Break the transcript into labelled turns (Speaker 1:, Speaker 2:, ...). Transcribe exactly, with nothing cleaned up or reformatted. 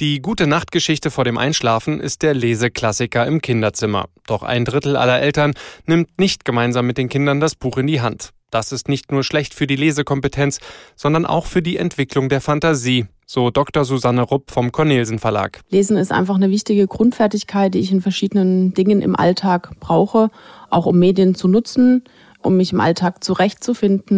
Speaker 1: Die gute Nachtgeschichte vor dem Einschlafen ist der Leseklassiker im Kinderzimmer. Doch ein Drittel aller Eltern nimmt nicht gemeinsam mit den Kindern das Buch in die Hand. Das ist nicht nur schlecht für die Lesekompetenz, sondern auch für die Entwicklung der Fantasie, so Doktor Susanne Rupp vom Cornelsen Verlag.
Speaker 2: Lesen ist einfach eine wichtige Grundfertigkeit, die ich in verschiedenen Dingen im Alltag brauche, auch um Medien zu nutzen, um mich im Alltag zurechtzufinden.